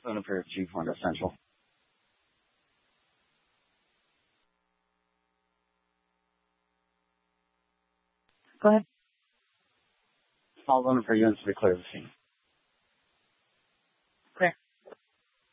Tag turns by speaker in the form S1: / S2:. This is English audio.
S1: Phone for Chief Honda Central. Go ahead. Small loan for you and to clear the scene.